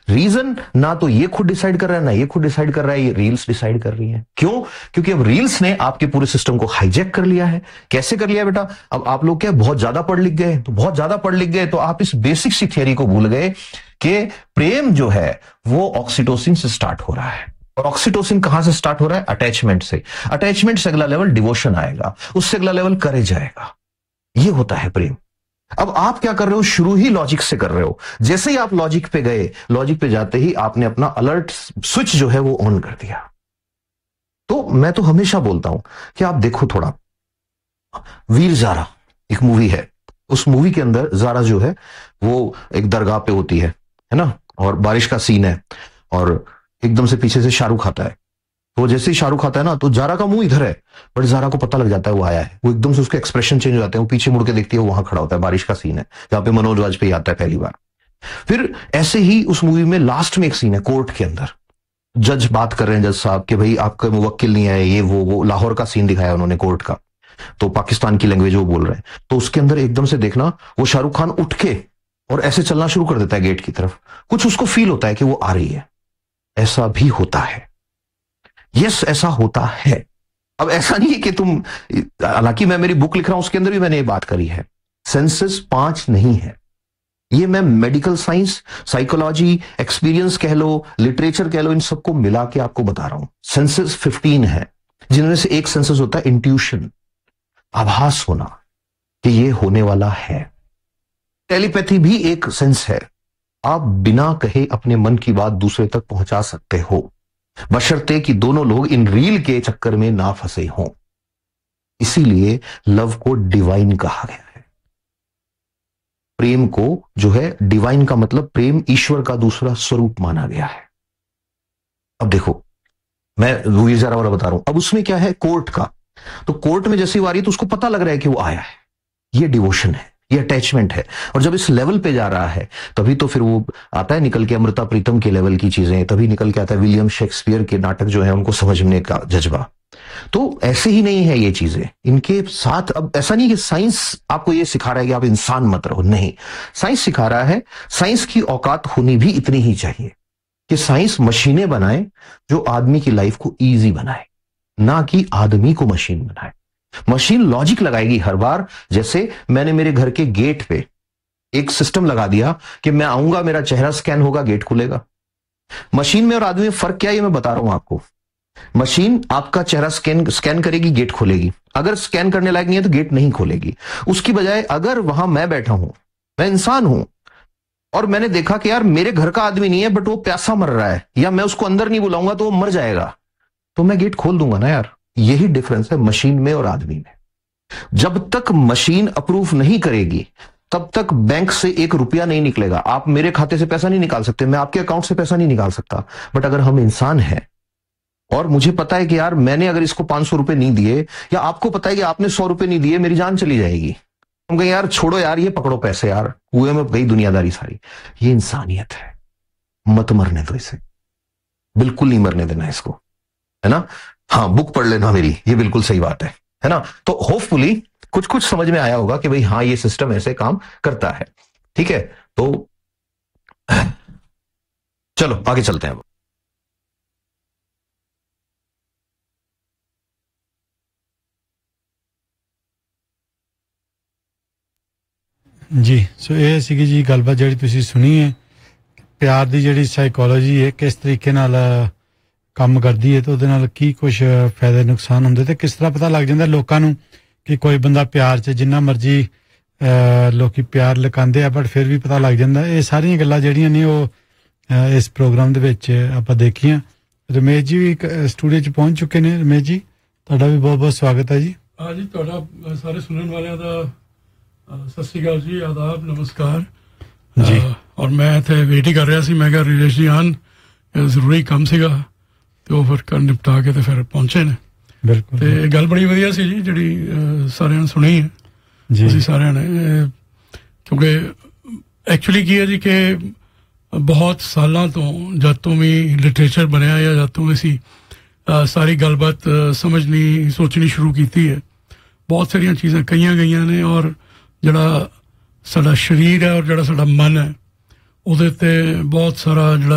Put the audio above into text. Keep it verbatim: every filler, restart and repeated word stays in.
Reason ना तो ये खुद डिसाइड कर रहा है ना ये खुद डिसाइड कर रहा है, ये रील्स डिसाइड कर रही हैं। क्यों? क्योंकि अब रील्स ने आपके पूरे सिस्टम को हाईजैक कर लिया है। कैसे कर लिया बेटा? अब आप लोग क्या बहुत ज्यादा पढ़ लिख गए, तो बहुत ज्यादा पढ़ लिख गए तो आप इस बेसिक सी थियरी को भूल गए कि प्रेम जो है वो ऑक्सीटोसिन से स्टार्ट हो रहा है। और ऑक्सीटोसिन कहां से स्टार्ट हो रहा है? अटैचमेंट से। अटैचमेंट से अगला लेवल डिवोशन आएगा, उससे अगला लेवल करेज आएगा। ये होता है प्रेम। अब आप क्या कर रहे हो? शुरू ही लॉजिक से कर रहे हो। जैसे ही आप लॉजिक पे गए, लॉजिक पे जाते ही आपने अपना अलर्ट स्विच जो है वो ऑन कर दिया। तो मैं तो हमेशा बोलता हूं कि आप देखो थोड़ा, वीर ज़ारा एक मूवी है, उस मूवी के अंदर ज़ारा जो है वो एक दरगाह पे होती है है ना, और बारिश का सीन है और एकदम से पीछे से शाहरुख आता है। तो जैसे ही शाहरुख आता है ना तो ज़ारा का मुंह इधर है, बट ज़ारा को पता लग जाता है वो आया है। वो एकदम से उसके एक्सप्रेशन चेंज हो जाते हैं, वो पीछे मुड़ के देखती है, वो वहां खड़ा होता है। बारिश का सीन है जहां पे मनोज वाजपेयी आता है पहली बार। फिर ऐसे ही उस मूवी में लास्ट में एक सीन है कोर्ट के अंदर, जज बात कर रहे हैं, जज साहब कि भाई आपका मुवक्किल नहीं है, ये वो वो लाहौर का सीन दिखाया उन्होंने कोर्ट का, तो पाकिस्तान की लैंग्वेज वो बोल रहे हैं। तो उसके अंदर एकदम से देखना वो शाहरुख खान उठ के और ऐसे चलना शुरू कर देता है गेट की तरफ। कुछ उसको फील होता है कि वो आ रही है। ऐसा भी होता है, यस ऐसा होता है। अब ऐसा नहीं है कि तुम, हालांकि मैं मेरी बुक लिख रहा हूं उसके अंदर भी मैंने ये बात करी है, सेंसेस पांच नहीं है। ये मैं मेडिकल साइंस, साइकोलॉजी, एक्सपीरियंस कह लो, लिटरेचर कह लो, इन सबको मिला के आपको बता रहा हूं। सेंसेस फिफ्टीन है, जिनमें से एक सेंसेस होता है इंट्यूशन, आभास होना कि ये होने वाला है। टेलीपैथी भी एक सेंस है, आप बिना कहे अपने मन की बात दूसरे तक पहुंचा सकते हो, बशर्ते कि दोनों लोग इन रील के चक्कर में ना फंसे हों। इसीलिए लव को डिवाइन कहा गया है। प्रेम को जो है डिवाइन का मतलब प्रेम ईश्वर का दूसरा स्वरूप माना गया है। अब देखो मैं वीर ज़ारा वाला बता रहा हूं। अब उसमें क्या है? कोर्ट का। तो कोर्ट में जैसी वारी तो उसको पता लग रहा है कि वो आया है, ये डिवोशन है, ये अटैचमेंट है। और जब इस लेवल पे जा रहा है तभी तो फिर वो आता है निकल के अमृता प्रीतम के लेवल की चीजें, तभी निकल के आता है विलियम शेक्सपियर के नाटक जो है उनको समझने का जज्बा। तो ऐसे ही नहीं है ये चीजें इनके साथ। अब ऐसा नहीं कि साइंस आपको ये सिखा रहा है कि आप इंसान मत रहो, नहीं। साइंस सिखा रहा है, साइंस की औकात होनी भी इतनी ही चाहिए कि साइंस मशीनें बनाए जो आदमी की लाइफ को ईजी बनाए, ना कि आदमी को मशीन बनाए। मशीन लॉजिक लगाएगी हर बार। जैसे मैंने मेरे घर के गेट पे एक सिस्टम लगा दिया कि मैं आऊंगा, मेरा चेहरा स्कैन होगा, गेट खुलेगा। मशीन में और आदमी में फर्क क्या है ये मैं बता रहा हूं आपको। मशीन आपका चेहरा स्कैन स्कैन करेगी, गेट खोलेगी। अगर स्कैन करने लायक नहीं है तो गेट नहीं खोलेगी। उसकी बजाय अगर वहां मैं बैठा हूं, मैं इंसान हूं, और मैंने देखा कि यार मेरे घर का आदमी नहीं है बट वो प्यासा मर रहा है, या मैं उसको अंदर नहीं बुलाऊंगा तो वो मर जाएगा, तो मैं गेट खोल दूंगा ना यार। यही डिफरेंस है मशीन में और आदमी में। जब तक मशीन अप्रूव नहीं करेगी तब तक बैंक से एक रुपया नहीं निकलेगा। आप मेरे खाते से पैसा नहीं निकाल सकते, मैं आपके अकाउंट से पैसा नहीं निकाल सकता। बट अगर हम इंसान हैं और मुझे पता है कि यार मैंने अगर इसको पांच सौ रुपए नहीं दिए, या आपको पता है कि आपने सौ रुपए नहीं दिए, मेरी जान चली जाएगी। हम कहें यार छोड़ो यार, ये पकड़ो पैसे, यार कुएं में गई दुनियादारी सारी। ये इंसानियत है। मत मरने दो इसे, बिल्कुल नहीं मरने देना इसको, है ना। हाँ बुक पढ़ लेना मेरी, ये बिल्कुल सही बात है, है ना। तो होपफुली कुछ कुछ समझ में आया होगा कि भाई हाँ ये सिस्टम ऐसे काम करता है। ठीक है, तो चलो आगे चलते हैं। जी सो ਇਹ ਸੀਗੀ ਜੀ ਗੱਲਬਾਤ ਜਿਹੜੀ ਤੁਸੀਂ ਸੁਣੀ ਹੈ, ਪਿਆਰ ਦੀ ਜਿਹੜੀ ਸਾਈਕੋਲੋਜੀ ਹੈ ਕਿਸ ਤਰੀਕੇ ਨਾਲ ਕੰਮ ਕਰਦੀ ਹੈ ਤੇ ਉਹਦੇ ਨਾਲ ਕੀ ਕੁਝ ਫਾਇਦੇ ਨੁਕਸਾਨ ਹੁੰਦੇ ਤੇ ਕਿਸ ਤਰ੍ਹਾਂ ਪਤਾ ਲੱਗ ਜਾਂਦਾ ਲੋਕਾਂ ਨੂੰ ਕਿ ਕੋਈ ਬੰਦਾ ਪਿਆਰ 'ਚ ਜਿੰਨਾ ਮਰਜ਼ੀ ਲੋਕੀ ਪਿਆਰ ਲੁਕਾਉਂਦੇ ਆ ਬਟ ਫਿਰ ਵੀ ਪਤਾ ਲੱਗ ਜਾਂਦਾ। ਇਹ ਸਾਰੀਆਂ ਗੱਲਾਂ ਜਿਹੜੀਆਂ ਨੇ ਉਹ ਇਸ ਪ੍ਰੋਗਰਾਮ ਦੇ ਵਿੱਚ ਆਪਾਂ ਦੇਖੀਆਂ। ਰਮੇਸ਼ ਜੀ ਵੀ ਸਟੂਡੀਓ 'ਚ ਪਹੁੰਚ ਚੁੱਕੇ ਨੇ। ਰਮੇਸ਼ ਜੀ ਤੁਹਾਡਾ ਵੀ ਬਹੁਤ ਬਹੁਤ ਸਵਾਗਤ ਹੈ ਜੀ। ਹਾਂ ਜੀ, ਤੁਹਾਡਾ ਸਾਰੇ ਸੁਣਨ ਵਾਲਿਆਂ ਦਾ ਸਤਿ ਸ਼੍ਰੀ ਅਕਾਲ ਜੀ, ਆਦਾਬ, ਨਮਸਕਾਰ ਜੀ। ਔਰ ਮੈਂ ਇੱਥੇ ਵੇਟ ਹੀ ਕਰ ਰਿਹਾ ਸੀ, ਮੈਂ ਕਿਹਾ ਰਿਲੇਸ਼ ਜੀ ਆਨ, ਜ਼ਰੂਰੀ ਕੰਮ ਸੀਗਾ ਤੇ ਉਹ ਫਿਰ ਕਰ ਨਿਪਟਾ ਕੇ ਤੇ ਫਿਰ ਪਹੁੰਚੇ ਨੇ। ਬਿਲਕੁਲ, ਤੇ ਗੱਲ ਬੜੀ ਵਧੀਆ ਸੀ ਜੀ ਜਿਹੜੀ ਸਾਰਿਆਂ ਨੇ ਸੁਣੀ ਹੈ ਜੀ, ਅਸੀਂ ਸਾਰਿਆਂ ਨੇ। ਕਿਉਂਕਿ ਐਕਚੁਅਲੀ ਕੀ ਹੈ ਜੀ ਕਿ ਬਹੁਤ ਸਾਲਾਂ ਤੋਂ ਜਦ ਤੋਂ ਵੀ ਲਿਟਰੇਚਰ ਬਣਿਆ ਜਾਂ ਜਦ ਤੋਂ ਵੀ ਅਸੀਂ ਸਾਰੀ ਗੱਲਬਾਤ ਸਮਝਣੀ ਸੋਚਣੀ ਸ਼ੁਰੂ ਕੀਤੀ ਹੈ, ਬਹੁਤ ਸਾਰੀਆਂ ਚੀਜ਼ਾਂ ਕਹੀਆਂ ਗਈਆਂ ਨੇ। ਔਰ ਜਿਹੜਾ ਸਾਡਾ ਸਰੀਰ ਹੈ ਔਰ ਜਿਹੜਾ ਸਾਡਾ ਮਨ ਹੈ ਉਹਦੇ 'ਤੇ ਬਹੁਤ ਸਾਰਾ ਜਿਹੜਾ